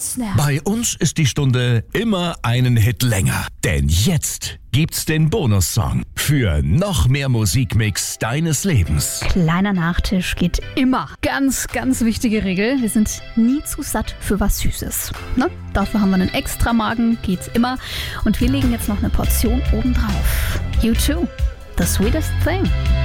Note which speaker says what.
Speaker 1: Snap.
Speaker 2: Bei uns ist die Stunde immer einen Hit länger. Denn jetzt gibt's den Bonussong für noch mehr Musikmix deines Lebens.
Speaker 1: Kleiner Nachtisch geht immer. Ganz, ganz wichtige Regel. Wir sind nie zu satt für was Süßes. Ne? Dafür haben wir einen Extramagen, geht's immer. Und wir legen jetzt noch eine Portion obendrauf. U2, The Sweetest Thing.